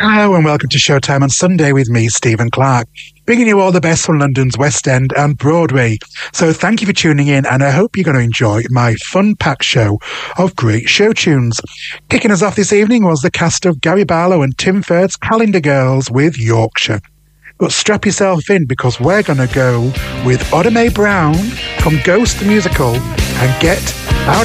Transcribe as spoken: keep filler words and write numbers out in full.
Hello and welcome to Showtime on Sunday with me, Stephen Clark, bringing you all the best from London's West End and Broadway. So thank you for tuning in, and I hope you're going to enjoy my fun-packed show of great show tunes. Kicking us off this evening was the cast of Gary Barlow and Tim Firth's Calendar Girls with Yorkshire. But strap yourself in, because we're going to go with Oda Mae Brown from Ghost the Musical and Get Out